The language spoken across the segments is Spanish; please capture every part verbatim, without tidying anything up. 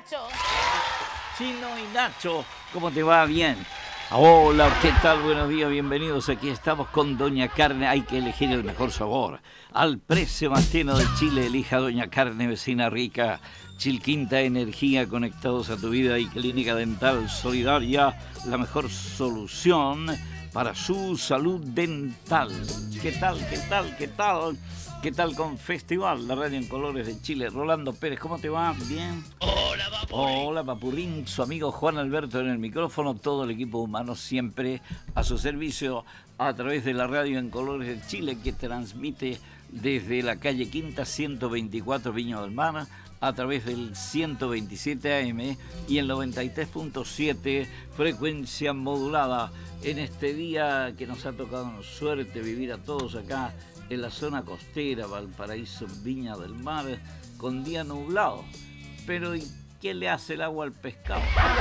Nacho. Chino y Nacho, ¿cómo te va? Bien. Hola, ¿qué tal? Buenos días, bienvenidos. Aquí estamos con Doña Carne. Hay que elegir el mejor sabor. Al precio más tierno de Chile, elija Doña Carne, vecina rica. Chilquinta Energía, conectados a tu vida y Clínica Dental Solidaria, la mejor solución para su salud dental. ¿Qué tal? ¿Qué tal? ¿Qué tal? ¿Qué tal con Festival, la radio en colores de Chile? Rolando Pérez, ¿cómo te va? ¿Bien? Hola, Papurrín. Hola, Papurrín, su amigo Juan Alberto en el micrófono, todo el equipo humano siempre a su servicio a través de la radio en colores de Chile que transmite desde la calle Quinta ciento veinticuatro Viña del Mar a través del ciento veintisiete A M y el noventa y tres punto siete frecuencia modulada en este día que nos ha tocado suerte vivir a todos acá en la zona costera, Valparaíso, Viña del Mar, con día nublado. Pero ¿y qué le hace el agua al pescado?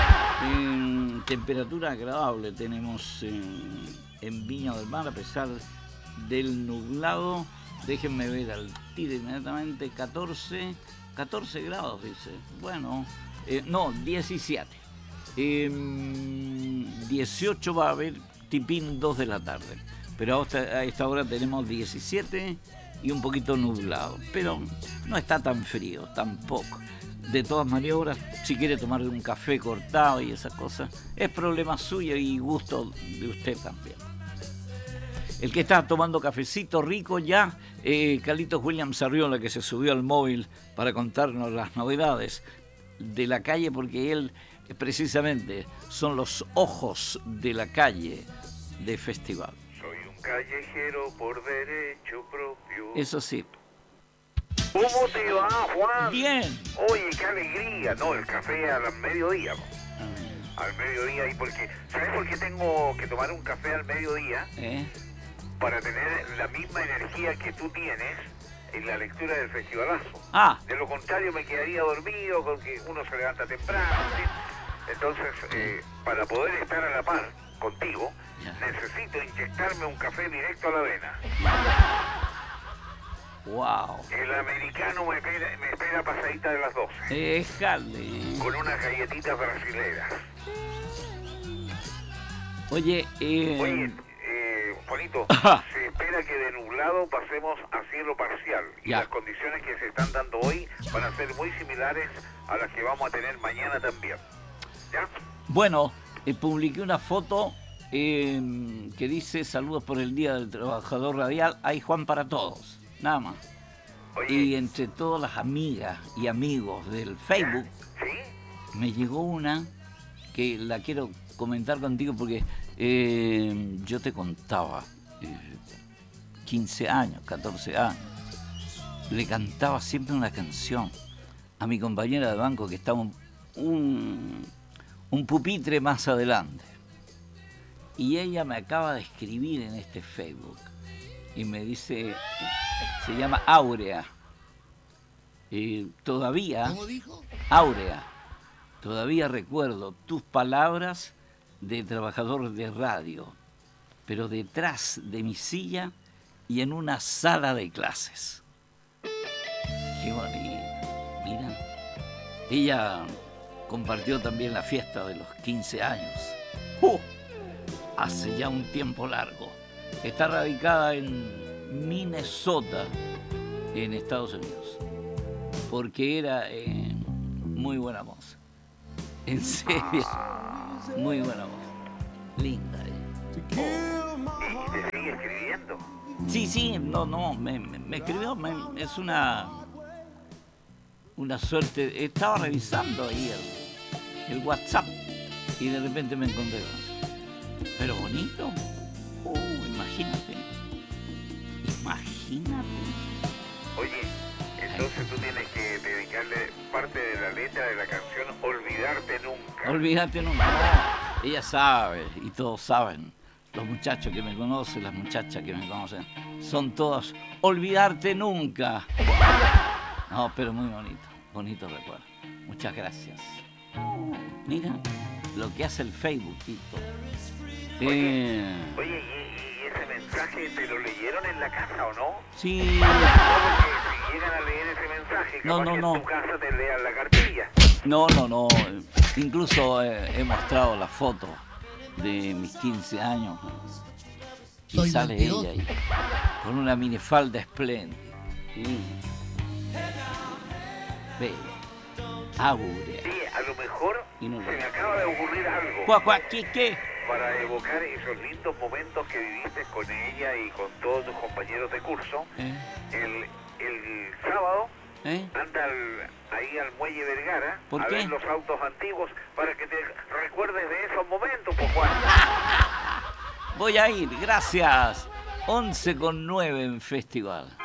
En temperatura agradable tenemos en, en Viña del Mar, a pesar del nublado. Déjenme ver al tiro inmediatamente, catorce, catorce grados, dice. Bueno, eh, no, diecisiete. Eh, dieciocho va a haber tipín dos de la tarde. Pero a esta hora tenemos diecisiete y un poquito nublado. Pero no está tan frío, tampoco. De todas maniobras, si quiere tomar un café cortado y esas cosas, es problema suyo y gusto de usted también. El que está tomando cafecito rico ya, eh, Carlitos Williams Arriola, que se subió al móvil para contarnos las novedades de la calle, porque él eh, precisamente son los ojos de la calle de Festival. Soy un callejero por derecho propio. Eso sí. ¿Cómo te va, Juan? Bien. Oye, qué alegría. No, el café al mediodía. Al mediodía, y porque, ¿sabes por qué tengo que tomar un café al mediodía? ¿Eh? Para tener la misma energía que tú tienes en la lectura del festivalazo. Ah. De lo contrario me quedaría dormido, porque uno se levanta temprano, ¿sí? Entonces, eh, para poder estar a la par contigo, ya, necesito inyectarme un café directo a la vena. Wow. El americano me espera, me espera pasadita de las doce. Déjale. Con unas galletitas brasileras. Oye, eh... Oye, eh, Juanito, se espera que de nublado pasemos a cielo parcial. Y ya, las condiciones que se están dando hoy van a ser muy similares a las que vamos a tener mañana también. ¿Ya? Bueno, eh, publiqué una foto eh, que dice saludos por el Día del Trabajador Radial. Hay Juan para todos, nada más. Oye, Y entre todas las amigas y amigos del Facebook, ¿sí? me llegó una que la quiero comentar contigo porque eh, yo te contaba, eh, quince años, catorce años, le cantaba siempre una canción a mi compañera de banco que estaba un, un, un pupitre más adelante. Y ella me acaba de escribir en este Facebook y me dice, se llama Áurea. Eh, todavía, ¿Cómo dijo? Áurea, todavía recuerdo tus palabras de trabajador de radio, pero detrás de mi silla y en una sala de clases. Qué bonito, mira. Ella compartió también la fiesta de los quince años. ¡Uh! Hace ya un tiempo largo. Está radicada en Minnesota, en Estados Unidos, porque era eh, muy buena moza. En serio, muy buena moza. Linda ella. ¿Y te sigue escribiendo? Sí, sí, no, no, me, me, me escribió, me, es una una suerte. Estaba revisando ahí el, el WhatsApp y de repente me encontré con eso. Pero bonito. Uh, imagínate. Imagínate. Oye, entonces tú tienes que dedicarle parte de la letra de la canción Olvidarte Nunca. Olvídate nunca. No, ella sabe y todos saben. Los muchachos que me conocen, las muchachas que me conocen, son todos Olvidarte Nunca. No, pero muy bonito, bonito recuerdo. Muchas gracias. Mira lo que hace el Facebook, Tito. Oye, Eh, oye ¿y, y ese mensaje te lo leyeron en la casa o no? sí. No, porque si llegan a leer ese mensaje, capaz No, no, que no. en tu casa te lean la cartilla. No, no, no. Incluso he, he mostrado la foto de mis quince años. Y Soy sale vampiro. ella ahí, con una minifalda espléndida. Sí. Ve, augure. Sí, a lo mejor Y no lo- se me acaba de ocurrir algo. Cuá, cuá, ¿qué, qué? Para evocar esos lindos momentos que viviste con ella y con todos tus compañeros de curso, ¿Eh? el, el sábado ¿Eh? anda al- ahí al muelle Vergara ¿Por a qué? ver los autos antiguos para que te recuerdes de esos momentos, pues Juan. Voy a ir, gracias. once con nueve en festival.